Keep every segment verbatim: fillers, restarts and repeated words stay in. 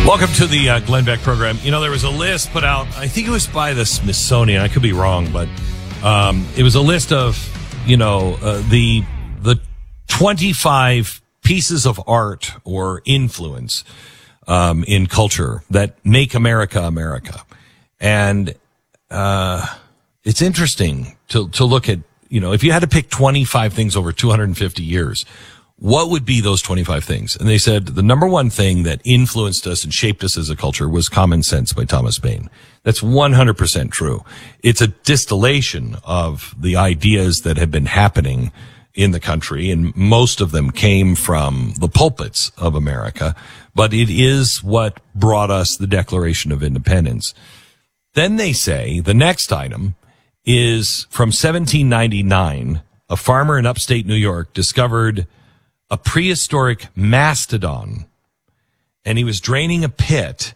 Welcome to the uh, Glenn Beck program. You know, there was a list put out, I think it was by the Smithsonian. I could be wrong, but um, it was a list of, you know, uh, the the twenty-five pieces of art or influence um, in culture that make America America. And uh, it's interesting to, to look at, you know, if you had to pick twenty-five things over two hundred fifty years, what would be those twenty-five things? And they said the number one thing that influenced us and shaped us as a culture was Common Sense by Thomas Paine. That's one hundred percent true. It's a distillation of the ideas that have been happening in the country, and most of them came from the pulpits of America, but it is what brought us the Declaration of Independence. Then they say the next item is from seventeen ninety-nine. A farmer in upstate New York discovered a prehistoric mastodon, and he was draining a pit,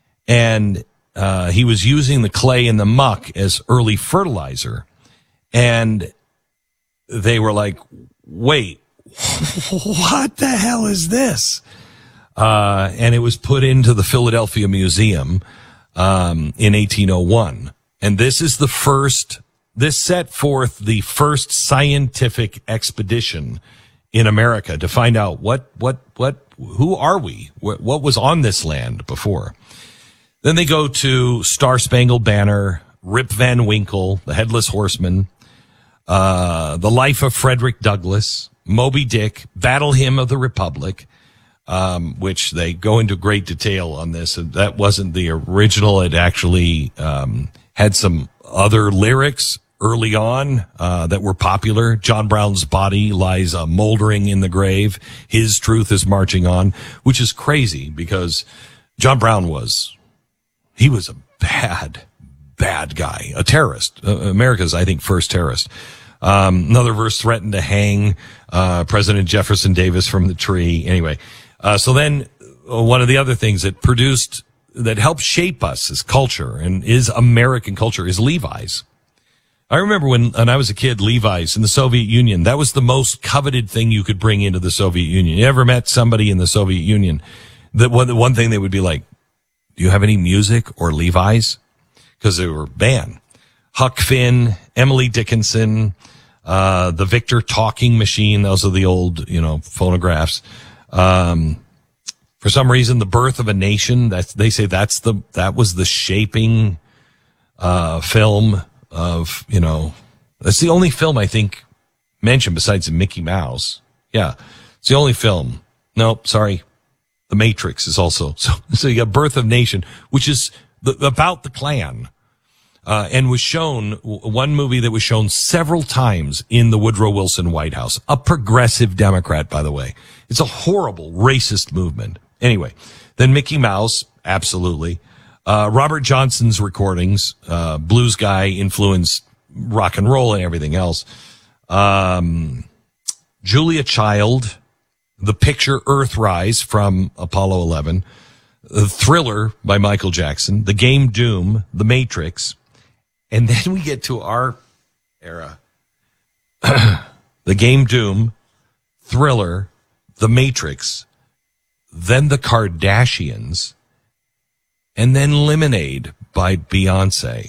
and uh, he was using the clay and the muck as early fertilizer. And they were like, wait, what the hell is this? Uh, and it was put into the Philadelphia Museum um, in eighteen oh one. And this is the first, this set forth the first scientific expedition in America to find out what, what, what, who are we? What, what was on this land before? Then they go to Star Spangled Banner, Rip Van Winkle, The Headless Horseman, uh, The Life of Frederick Douglass, Moby Dick, Battle Hymn of the Republic, um, which they go into great detail on this. And that wasn't the original. It actually, um, had some other lyrics early on, uh, that were popular. John Brown's body lies uh, moldering in the grave. His truth is marching on, which is crazy because John Brown was, he was a bad, bad guy, a terrorist. Uh, America's, I think, first terrorist. Um, another verse threatened to hang, uh, President Jefferson Davis from the tree. Anyway, uh, so then uh, one of the other things that produced, that helped shape us as culture and is American culture is Levi's. I remember when, when I was a kid, Levi's in the Soviet Union, that was the most coveted thing you could bring into the Soviet Union. You ever met somebody in the Soviet Union that one, the one thing they would be like, do you have any music or Levi's? Because they were banned. Huck Finn, Emily Dickinson, uh, the Victor talking machine. Those are the old, you know, phonographs. Um, for some reason, The Birth of a Nation, that's, they say that's the, that was the shaping, uh, film of, you know, that's the only film I think mentioned besides Mickey Mouse. Yeah. It's the only film. Nope. Sorry. The Matrix is also, so, so you got Birth of Nation, which is the, about the Klan, uh, and was shown, one movie that was shown several times in the Woodrow Wilson White House, a progressive Democrat, by the way. It's a horrible racist movement. Anyway, then Mickey Mouse, absolutely. Uh, Robert Johnson's recordings, uh, blues guy influenced rock and roll and everything else. Um, Julia Child, the picture Earthrise from Apollo eleven, the Thriller by Michael Jackson, the game Doom, The Matrix. And then we get to our era. The game Doom, Thriller, The Matrix, then the Kardashians, and then Lemonade by Beyonce.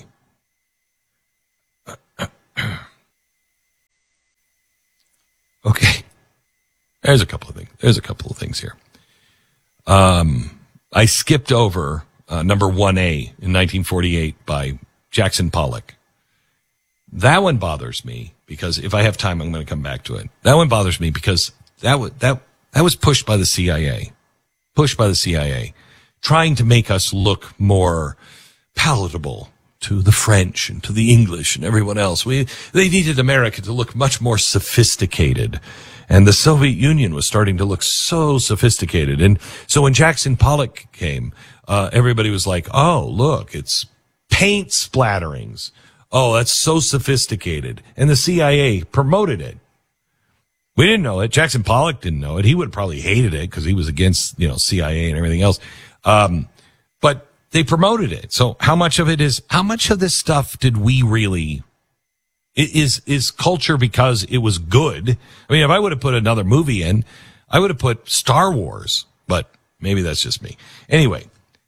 Okay. There's a couple of things. There's a couple of things here. Um, I skipped over uh, number one A in nineteen forty-eight by Jackson Pollock. That one bothers me because if I have time, I'm going to come back to it. That one bothers me because that was, that, that was pushed by the C I A. Pushed by the C I A. Trying to make us look more palatable to the French and to the English and everyone else. We, they needed America to look much more sophisticated. And the Soviet Union was starting to look so sophisticated. And so when Jackson Pollock came, uh, everybody was like, oh, look, it's paint splatterings. Oh, that's so sophisticated. And the C I A promoted it. We didn't know it. Jackson Pollock didn't know it. He would have probably hated it because he was against, you know, C I A and everything else. Um, but they promoted it. So how much of it is, how much of this stuff did we really, is, is culture because it was good? I mean, if I would have put another movie in, I would have put Star Wars, but maybe that's just me. Anyway,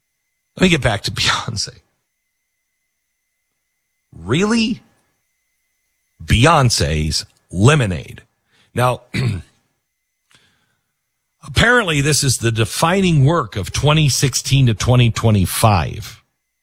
Let me get back to Beyonce. Really? Beyonce's Lemonade. Now, apparently this is the defining work of twenty sixteen to twenty twenty-five.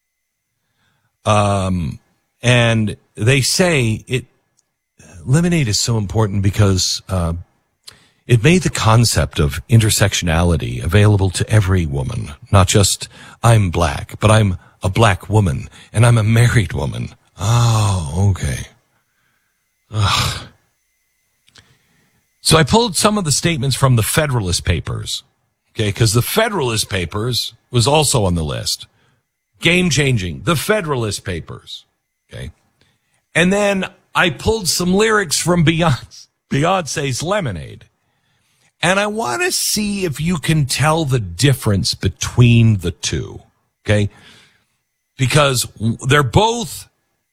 Um, and they say it, Lemonade is so important because, uh, it made the concept of intersectionality available to every woman, not just I'm black, but I'm a black woman and I'm a married woman. Oh, okay. Ugh. So I pulled some of the statements from the Federalist Papers, okay, because the Federalist Papers was also on the list. Game changing, the Federalist Papers, okay. And then I pulled some lyrics from Beyonce, Beyonce's Lemonade. And I want to see if you can tell the difference between the two, okay? Because they're both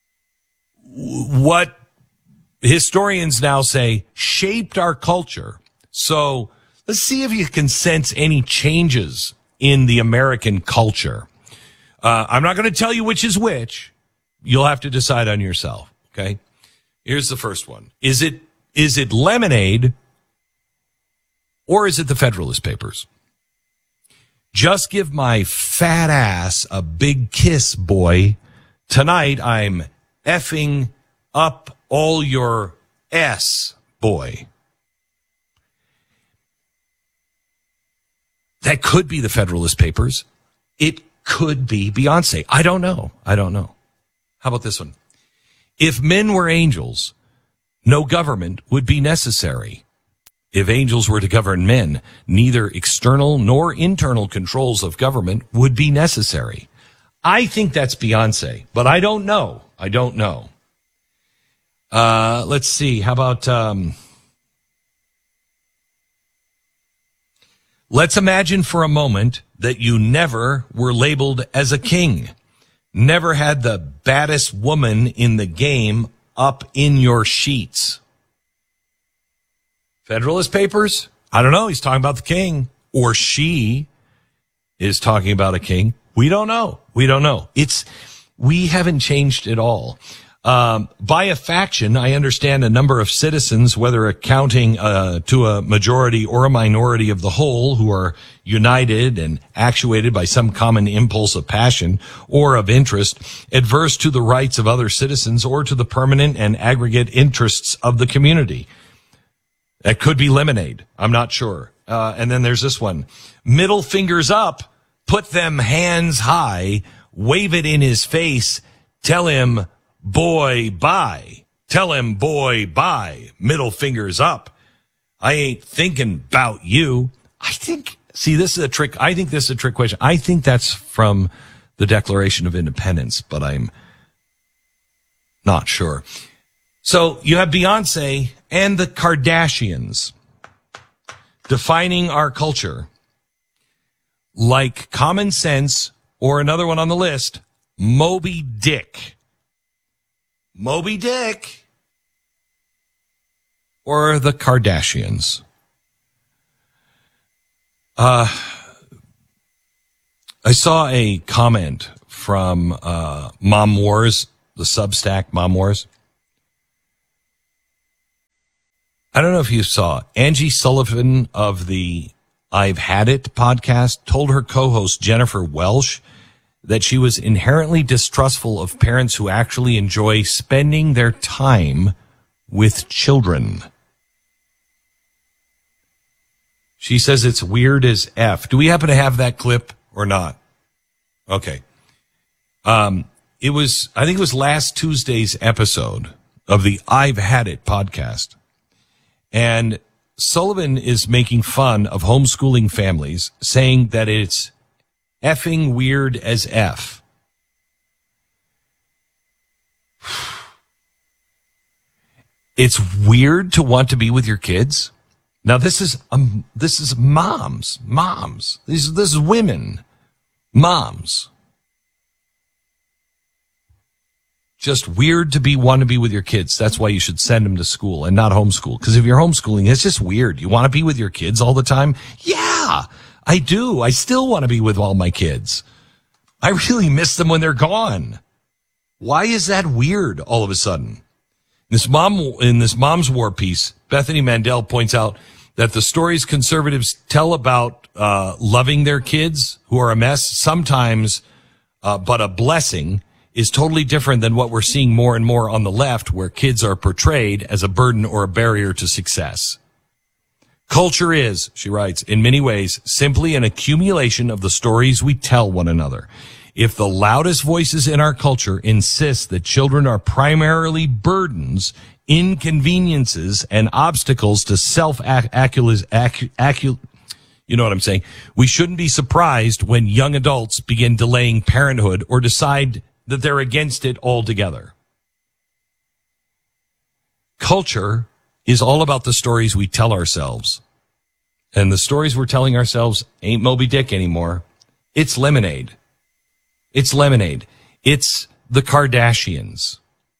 what historians now say shaped our culture. So let's see if you can sense any changes in the American culture. Uh, I'm not going to tell you which is which. You'll have to decide on yourself, okay? Here's the first one. Is it is it Lemonade or is it the Federalist Papers? Just give my fat ass a big kiss, boy. Tonight I'm effing up all your S, boy. That could be the Federalist Papers. It could be Beyonce. I don't know. I don't know. How about this one? If men were angels, no government would be necessary. If angels were to govern men, neither external nor internal controls of government would be necessary. I think that's Beyonce, but I don't know. I don't know. Uh, let's see. How about, um, let's imagine for a moment that you never were labeled as a king, never had the baddest woman in the game up in your sheets. Federalist Papers? I don't know. He's talking about the king, or she is talking about a king. We don't know. We don't know. It's, we haven't changed at all. Um, by a faction, I understand a number of citizens, whether accounting uh, to a majority or a minority of the whole, who are united and actuated by some common impulse of passion or of interest, adverse to the rights of other citizens or to the permanent and aggregate interests of the community. That could be Lemonade. I'm not sure. Uh, and then there's this one. Middle fingers up, put them hands high, wave it in his face, tell him, boy, bye. Tell him, boy, bye. Middle fingers up. I ain't thinking about you. I think, see, this is a trick. I think this is a trick question. I think that's from the Declaration of Independence, but I'm not sure. So you have Beyonce and the Kardashians defining our culture like Common Sense, or another one on the list, Moby Dick. Moby Dick or the Kardashians. Uh, I saw a comment from uh, Mom Wars, the Substack Mom Wars. I don't know if you saw, Angie Sullivan of the I've Had It podcast told her co-host Jennifer Welsh that she was inherently distrustful of parents who actually enjoy spending their time with children. She says it's weird as F. Do we happen to have that clip or not? Okay. Um, it was, I think it was last Tuesday's episode of the I've Had It podcast. And Sullivan is making fun of homeschooling families, saying that it's effing weird as F. It's weird to want to be with your kids. Now this is um this is moms, moms. These this is women, moms. Just weird to be want to be with your kids. That's why you should send them to school and not homeschool. Because if you're homeschooling, it's just weird. You want to be with your kids all the time? Yeah, I do. I still want to be with all my kids. I really miss them when they're gone. Why is that weird all of a sudden? This mom, in this Mom's War piece, Bethany Mandel points out that the stories conservatives tell about uh, loving their kids who are a mess, sometimes, uh, but a blessing, is totally different than what we're seeing more and more on the left, where kids are portrayed as a burden or a barrier to success. Culture is, she writes, in many ways, simply an accumulation of the stories we tell one another. If the loudest voices in our culture insist that children are primarily burdens, inconveniences, and obstacles to self-acculas, accu, accu, you know what I'm saying? We shouldn't be surprised when young adults begin delaying parenthood or decide that they're against it altogether. Culture is all about the stories we tell ourselves. And the stories we're telling ourselves ain't Moby Dick anymore. It's Lemonade. It's Lemonade. It's the Kardashians.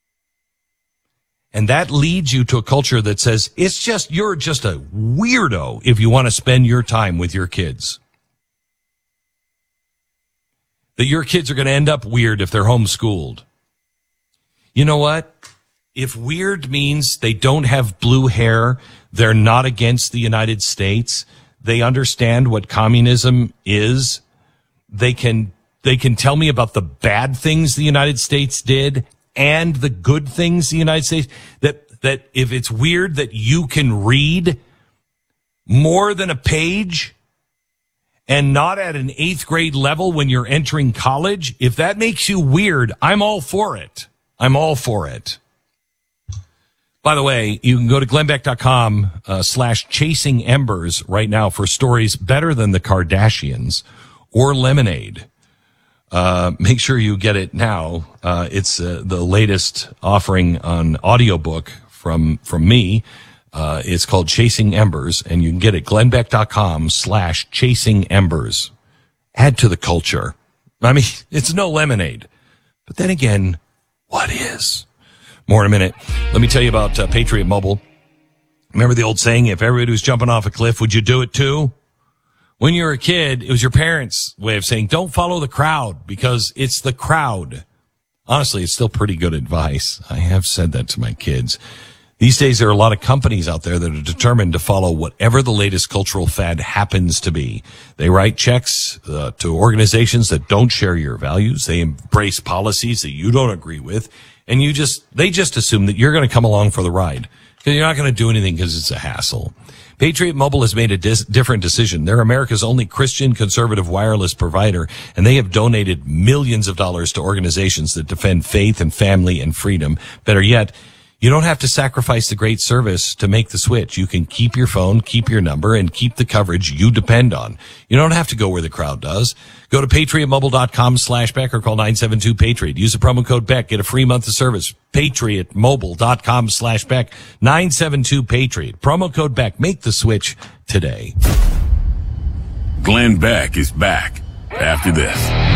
And that leads you to a culture that says, it's just, you're just a weirdo if you want to spend your time with your kids. That your kids are going to end up weird if they're homeschooled. You know what? If weird means they don't have blue hair, they're not against the United States, they understand what communism is, they can, they can tell me about the bad things the United States did and the good things the United States, that, that if it's weird that you can read more than a page and not at an eighth grade level when you're entering college, if that makes you weird, I'm all for it. I'm all for it. By the way, you can go to glennbeck.com uh, slash chasing embers right now for stories better than the Kardashians or Lemonade. Uh, make sure you get it now. Uh, it's uh, the latest offering on audiobook from, from me. Uh, it's called Chasing Embers, and you can get it glennbeck.com slash chasing embers. Add to the culture. I mean, it's no Lemonade. But then again, what is? More in a minute. Let me tell you about uh, Patriot Mobile. Remember the old saying, if everybody was jumping off a cliff, would you do it too? When you were a kid, it was your parents' way of saying, don't follow the crowd, because it's the crowd. Honestly, it's still pretty good advice. I have said that to my kids. These days, there are a lot of companies out there that are determined to follow whatever the latest cultural fad happens to be. They write checks uh, to organizations that don't share your values. They embrace policies that you don't agree with. And you just, they just assume that you're going to come along for the ride, because you're not going to do anything because it's a hassle. Patriot Mobile has made a dis- different decision. They're America's only Christian conservative wireless provider, and they have donated millions of dollars to organizations that defend faith and family and freedom. Better yet, you don't have to sacrifice the great service to make the switch. You can keep your phone, keep your number, and keep the coverage you depend on. You don't have to go where the crowd does. Go to patriotmobile.com slash Beck or call nine seven two Patriot. Use the promo code Beck. Get a free month of service. patriotmobile.com slash Beck. nine seven two Patriot. Promo code Beck. Make the switch today. Glenn Beck is back after this.